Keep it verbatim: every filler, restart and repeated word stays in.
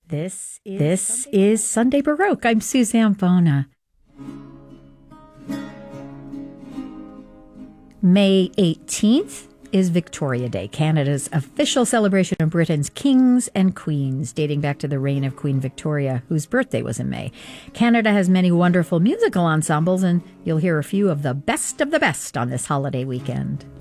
This is, this Sunday, is Sunday Baroque. I'm Suzanne Bona. May eighteenth is Victoria Day, Canada's official celebration of Britain's kings and queens, dating back to the reign of Queen Victoria, whose birthday was in May. Canada has many wonderful musical ensembles, and you'll hear a few of the best of the best on this holiday weekend.